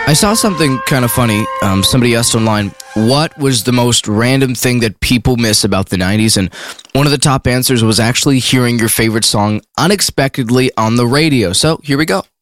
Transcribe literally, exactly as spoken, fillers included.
I saw something kind of funny. Um, somebody asked online, what was the most random thing that people miss about the nineties? And one of the top answers was actually hearing your favorite song unexpectedly on the radio. So here we go.